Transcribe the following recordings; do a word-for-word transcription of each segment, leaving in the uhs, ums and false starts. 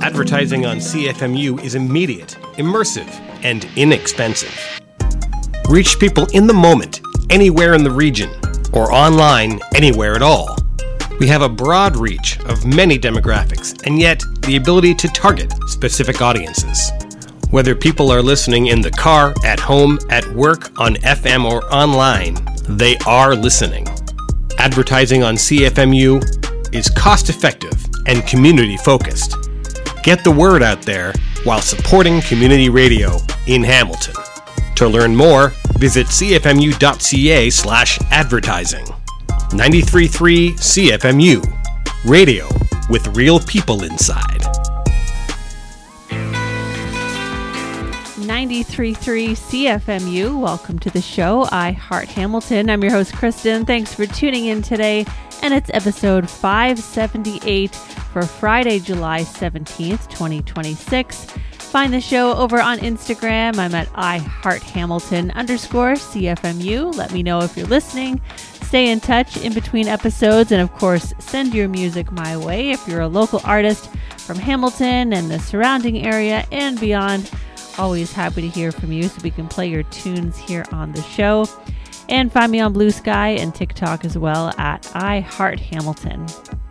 Advertising on C F M U is immediate, immersive, and inexpensive. Reach people in the moment, anywhere in the region, or online, anywhere at all. We have a broad reach of many demographics, and yet the ability to target specific audiences. Whether people are listening in the car, at home, at work, on F M, or online, they are listening. Advertising on C F M U is cost-effective and community-focused. Get the word out there while supporting community radio in Hamilton. To learn more, visit cfmu.ca slash advertising. ninety-three point three C F M U, radio with real people inside. ninety-three point three C F M U, welcome to the show. I Heart Hamilton. I'm your host, Kristen. Thanks for tuning in today, and it's episode five seventy-eight for Friday, July seventeenth, twenty twenty-six. Find the show over on Instagram. I'm at iHeartHamilton underscore C F M U. Let me know if you're listening. Stay in touch in between episodes, and of course, send your music my way if you're a local artist from Hamilton and the surrounding area and beyond. Always happy to hear from you so we can play your tunes here on the show. And find me on Blue Sky and TikTok as well at iHeartHamilton.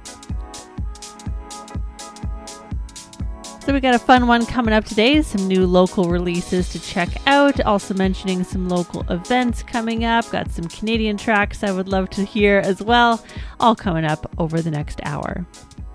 So we got a fun one coming up today, some new local releases to check out, also mentioning some local events coming up, got some Canadian tracks I would love to hear as well, all coming up over the next hour.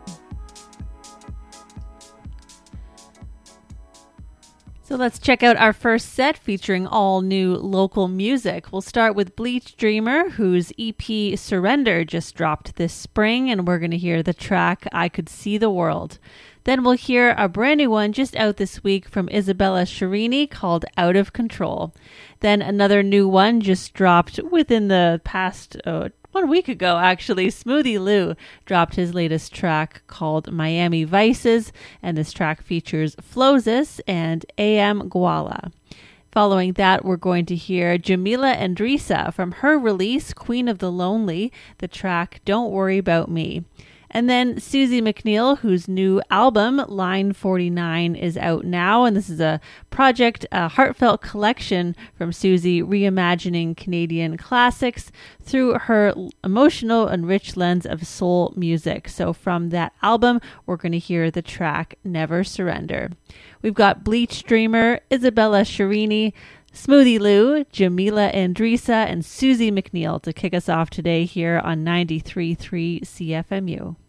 So let's check out our first set featuring all new local music. We'll start with Bleach Dreamer, whose E P Surrender just dropped this spring, and we're going to hear the track I Could See the World. Then we'll hear a brand new one just out this week from Isabella Shirini called Out of Control. Then another new one just dropped within the past uh, one week ago, actually. Smoothie Lou dropped his latest track called Miami Vices, and this track features Flozis and A M Guala. Following that, we're going to hear Jamila Andrisa from her release, Queen of the Lonely, the track Don't Worry About Me. And then Susie McNeil, whose new album, Line forty-nine, is out now. And this is a project, a heartfelt collection from Susie, reimagining Canadian classics through her emotional and rich lens of soul music. So from that album, we're going to hear the track Never Surrender. We've got Bleach Dreamer, Isabella Shirini, Smoothie Lou, Jamila Andrisa, and Susie McNeil to kick us off today here on ninety-three point three C F M U.